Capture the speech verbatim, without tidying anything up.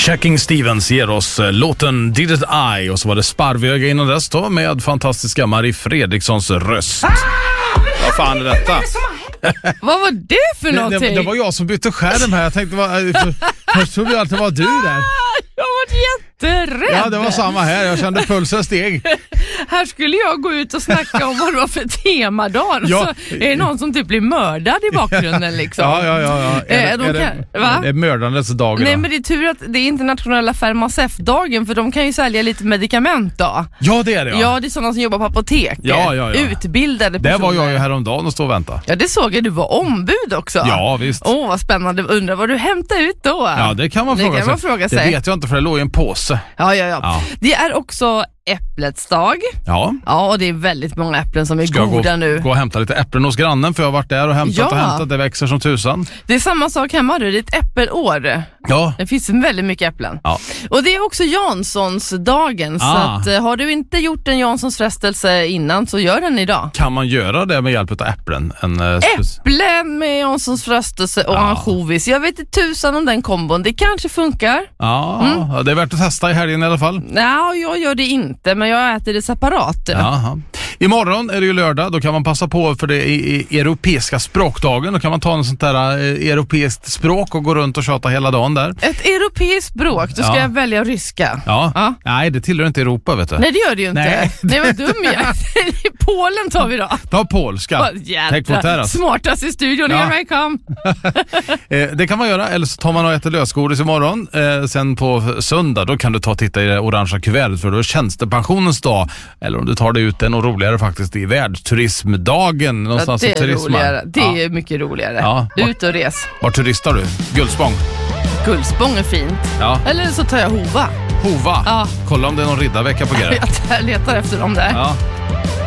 Checking Stevens ger oss låten Did It I, och så var det Sparvöga innan dess då med fantastiska Marie Fredrikssons röst. Ah! Vad fan är detta? Vad var det för någonting? Det, det, det var jag som bytte skärm här. Jag tänkte, för, först trodde jag att det var du där. Jag var jätterädd. Ja, det var samma här. Jag kände pulsen steg. Här skulle jag gå ut och snacka om vad det var för temadag. Ja. Så är det någon som typ blir mördad i bakgrunden liksom. Ja, ja, ja. ja. Är, Eh, de är, kan- det, va? är det mördandets dag? Nej, då? men det är tur att det är internationella farmaceutdagen, för de kan ju sälja lite medikament då. Ja, det är det. Ja, Ja, det är sådana som jobbar på apotek. Ja, ja, ja. Utbildade Där personer. var jag ju häromdagen och stod och väntade. Ja, det såg jag. Du var ombud också. Ja, visst. Åh, vad spännande. Undrar vad du hämtade ut då? Ja, det kan man Det fråga kan sig. man fråga Det sig. vet jag inte, för det låg i en påse. Ja, ja, ja, Ja. Det är också äpplets dag. Ja. Ja, och det är väldigt många äpplen som är Ska jag goda gå, nu. gå och hämta lite äpplen hos grannen, för jag har varit där och hämtat Ja. och hämtat. Det växer som tusan. Det är samma sak hemma du. Det är ett äppelår. Ja. Det finns väldigt mycket äpplen. Ja. Och det är också Janssons dagen. Så Ah. att, eh, har du inte gjort en Janssons frestelse innan, så gör den idag. Kan man göra det med hjälp av äpplen? En, eh, spe- Äpplen med Janssons frestelse och Ja. ansjovis. Jag vet inte tusan om den kombon. Det kanske funkar. ja, Mm. ja, det är värt att testa i helgen i alla fall. Nej, jag gör det inte, men jag äter det separat. Jaha. Imorgon är det ju lördag, då kan man passa på för det i, i europeiska språkdagen. Då kan man ta en sånt där eh, europeiskt språk och gå runt och tjata hela dagen där. Ett europeiskt språk, då ska Ja. jag välja ryska. Ja. Ja. Nej, det tillhör inte Europa, vet du. Nej, det gör det ju inte. Nej. Nej, vad dum jag är. Polen tar vi då. Ta polska. Tänk på terrass. Smartast i studion, Ja. here I come. Eh, det kan man göra, eller så tar man och äter lösgodis imorgon. Eh, sen på söndag, då kan du ta och titta i det orangea kuvertet, för då är tjänstepensionens dag. Eller om du tar det ut, en och roligare faktiskt, i världsturismdagen. Ja, Någonstans det och är turismar. roligare. Det Ja. är mycket roligare. Ja. Ut och res. Var turistar du? Gullspång? Gullspång är fint. Ja. Eller så tar jag Hova. Hova? Ja. Kolla om det är någon riddarvecka på grejer. Jag letar efter dem där. Ja.